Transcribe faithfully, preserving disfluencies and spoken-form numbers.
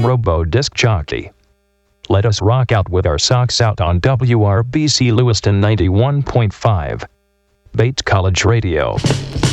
Robo Disc Jockey. Let us rock out with our socks out on W R B C Lewiston ninety-one point five. Bates College Radio.